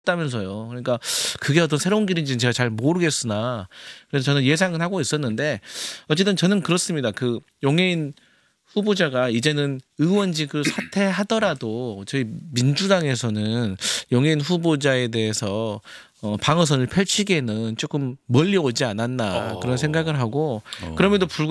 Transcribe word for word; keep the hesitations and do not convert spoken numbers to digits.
다면서요. 그러니까 그게 어떤 새로운 길인지는 제가 잘 모르겠으나 그래서 저는 예상은 하고 있었는데 어쨌든 저는 그렇습니다. 그 용해인 후보자가 이제는 의원직을 사퇴하더라도 저희 민주당에서는 용해인 후보자에 대해서 어, 방어선을 펼치기에는 조금 멀리 오지 않았나 그런 어. 생각을 하고 어. 그럼에도 불구하고